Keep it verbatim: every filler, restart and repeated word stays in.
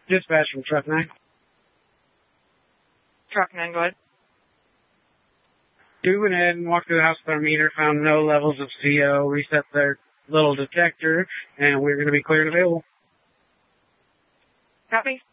Dispatch from Truck nine. Truck nine, go ahead. We went ahead and walked through the house with our meter, found no levels of C O, reset their little detector, and we're going to be cleared available. Copy.